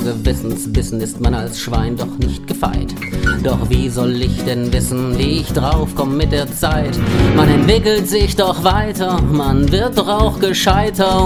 Gewissensbissen ist man als Schwein doch nicht gefeit. Doch wie soll ich denn wissen, wie ich draufkomm mit der Zeit? Man entwickelt sich doch weiter, man wird doch auch gescheiter